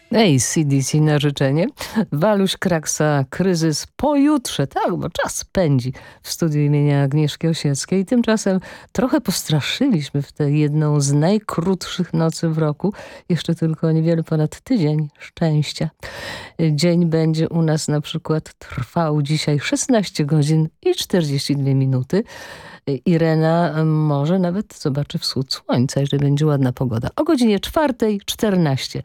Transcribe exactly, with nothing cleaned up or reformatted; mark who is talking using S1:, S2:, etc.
S1: A C D C na życzenie. Waluś Kraksa, kryzys pojutrze. Tak, bo czas pędzi w studiu imienia Agnieszki Osieckiej. Tymczasem trochę postraszyliśmy w tę jedną z najkrótszych nocy w roku. Jeszcze tylko niewiele ponad tydzień szczęścia. Dzień będzie u nas na przykład trwał dzisiaj szesnaście godzin i czterdzieści dwie minuty. Irena może nawet zobaczy wschód słońca, jeżeli będzie ładna pogoda. O godzinie czwartej czternaście